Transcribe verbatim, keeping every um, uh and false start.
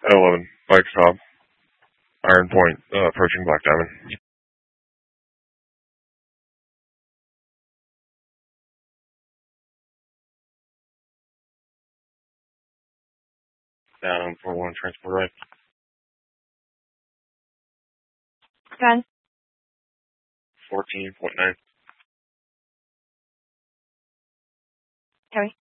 eleven, bike stop, Iron Point, uh, approaching Black Diamond. Down for one, transport right. Gun. fourteen point nine. Harry.